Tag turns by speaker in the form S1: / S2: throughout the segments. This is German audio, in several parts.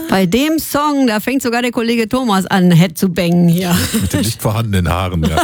S1: Bei dem Song, da fängt sogar der Kollege Thomas an, Head zu bangen hier.
S2: Mit den nicht vorhandenen Haaren, ja.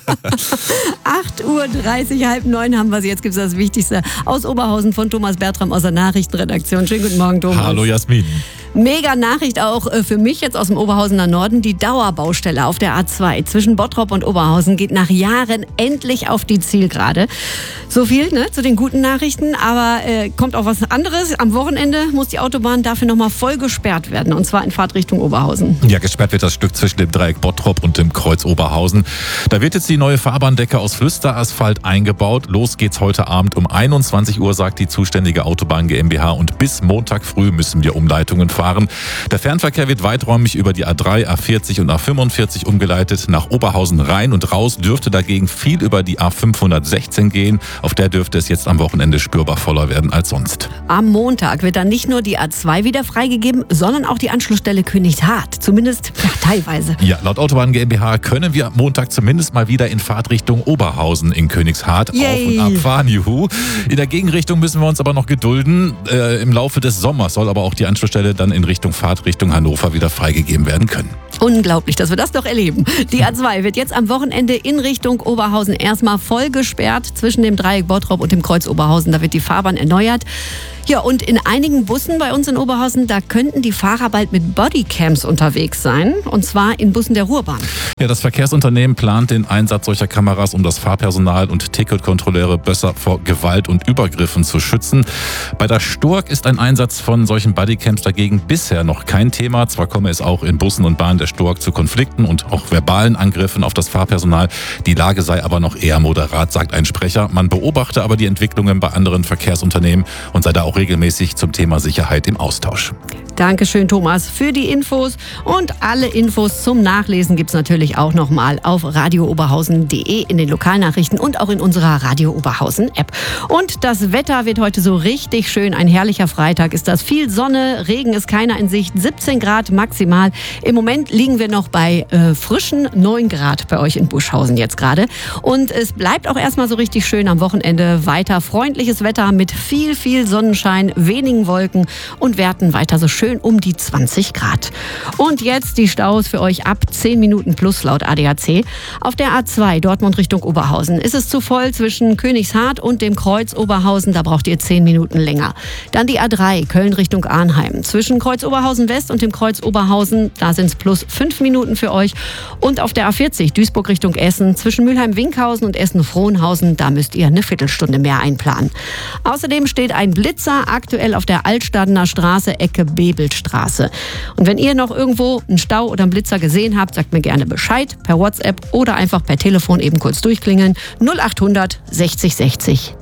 S1: 8:30 Uhr, 8:30 haben wir sie. Jetzt gibt es das Wichtigste aus Oberhausen von Thomas Bertram aus der Nachrichtenredaktion. Schönen guten Morgen, Thomas.
S2: Hallo Jasmin.
S1: Mega Nachricht auch für mich jetzt aus dem Oberhausener Norden. Die Dauerbaustelle auf der A2 zwischen Bottrop und Oberhausen geht nach Jahren endlich auf die Zielgerade. So viel zu den guten Nachrichten, aber kommt auch was anderes. Am Wochenende muss die Autobahn dafür nochmal voll gesperrt werden, und zwar in Fahrtrichtung Oberhausen.
S2: Ja, gesperrt wird das Stück zwischen dem Dreieck Bottrop und dem Kreuz Oberhausen. Da wird jetzt die neue Fahrbahndecke aus Flüsterasphalt eingebaut. Los geht's heute Abend um 21 Uhr, sagt die zuständige Autobahn GmbH, und bis Montag früh müssen wir Umleitungen fahren. Der Fernverkehr wird weiträumig über die A3, A40 und A45 umgeleitet. Nach Oberhausen rein und raus dürfte dagegen viel über die A516 gehen. Auf der dürfte es jetzt am Wochenende spürbar voller werden als sonst.
S1: Am Montag wird dann nicht nur die A2 wieder freigegeben, sondern auch die Anschlussstelle Königshardt. Zumindest teilweise.
S2: Ja, laut Autobahn GmbH können wir am Montag zumindest mal wieder in Fahrtrichtung Oberhausen in Königshardt auf und ab fahren. Juhu. In der Gegenrichtung müssen wir uns aber noch gedulden. Im Laufe des Sommers soll aber auch die Anschlussstelle dann in Richtung Fahrtrichtung Hannover wieder freigegeben werden können.
S1: Unglaublich, dass wir das noch erleben. Die A2 wird jetzt am Wochenende in Richtung Oberhausen erstmal voll gesperrt zwischen dem Dreieck Bottrop und dem Kreuz Oberhausen. Da wird die Fahrbahn erneuert. Ja, und in einigen Bussen bei uns in Oberhausen, da könnten die Fahrer bald mit Bodycams unterwegs sein. Und zwar in Bussen der Ruhrbahn.
S2: Ja, das Verkehrsunternehmen plant den Einsatz solcher Kameras, um das Fahrpersonal und Ticketkontrolleure besser vor Gewalt und Übergriffen zu schützen. Bei der Stork ist ein Einsatz von solchen Bodycams dagegen bisher noch kein Thema. Zwar komme es auch in Bussen und Bahnen der Stork zu Konflikten und auch verbalen Angriffen auf das Fahrpersonal. Die Lage sei aber noch eher moderat, sagt ein Sprecher. Man beobachte aber die Entwicklungen bei anderen Verkehrsunternehmen und sei da auch regelmäßig zum Thema Sicherheit im Austausch.
S1: Dankeschön, Thomas, für die Infos. Und alle Infos zum Nachlesen gibt es natürlich auch nochmal auf radiooberhausen.de in den Lokalnachrichten und auch in unserer Radio Oberhausen App. Und das Wetter wird heute so richtig schön. Ein herrlicher Freitag ist das. Viel Sonne, Regen ist keiner in Sicht. 17 Grad maximal. Im Moment liegen wir noch bei frischen 9 Grad bei euch in Buschhausen jetzt gerade. Und es bleibt auch erstmal so richtig schön am Wochenende weiter. Freundliches Wetter mit viel Sonnenschein, wenigen Wolken und Werten weiter so schön um die 20 Grad. Und jetzt die Staus für euch ab 10 Minuten plus laut ADAC. Auf der A2 Dortmund Richtung Oberhausen ist es zu voll zwischen Königshardt und dem Kreuz Oberhausen. Da braucht ihr 10 Minuten länger. Dann die A3 Köln Richtung Arnheim. Zwischen Kreuz Oberhausen West und dem Kreuz Oberhausen, da sind es plus 5 Minuten für euch. Und auf der A40 Duisburg Richtung Essen. Zwischen Mülheim-Winkhausen und Essen-Frohnhausen, da müsst ihr eine Viertelstunde mehr einplanen. Außerdem steht ein Blitzer aktuell auf der Altstadener Straße, Ecke Bebelstraße. Und wenn ihr noch irgendwo einen Stau oder einen Blitzer gesehen habt, sagt mir gerne Bescheid per WhatsApp oder einfach per Telefon eben kurz durchklingeln. 0800 60 60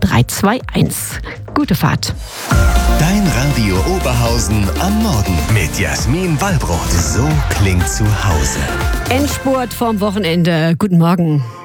S1: 321. Gute Fahrt.
S3: Dein Radio Oberhausen am Morgen mit Jasmin Wallbrot. So klingt zu Hause.
S1: Endspurt vorm Wochenende. Guten Morgen.